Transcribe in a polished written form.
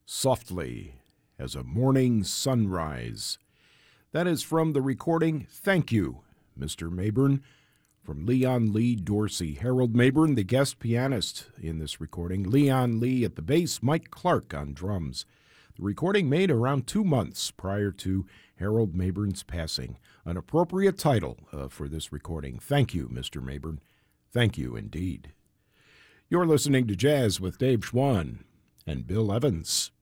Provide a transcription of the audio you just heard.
softly as a morning sunrise. That is from the recording Thank You, Mr. Mabern, from Leon Lee Dorsey. Harold Mabern, the guest pianist in this recording. Leon Lee at the bass, Mike Clark on drums. The recording made around 2 months prior to Harold Mabern's passing. An appropriate title for this recording. Thank you, Mr. Mabern. Thank you indeed. You're listening to Jazz with Dave Schwann and Bill Evans.